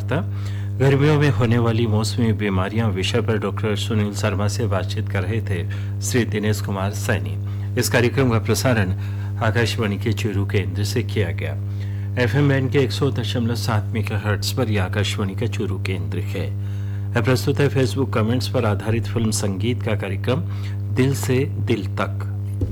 वार्ता गर्मियों में होने वाली मौसमी बीमारियां विषय पर डॉक्टर सुनील शर्मा से बातचीत कर रहे थे श्री दिनेश कुमार सैनी। इस कार्यक्रम का प्रसारण आकाशवाणी के चूरू केंद्र से किया गया। FM बैंड के 100.7 मेगाहर्ट्ज पर यह आकाशवाणी का चूरू केंद्र है। प्रस्तुत है फेसबुक कमेंट्स पर आधारित फिल्म संगीत का कार्यक्रम दिल से दिल तक।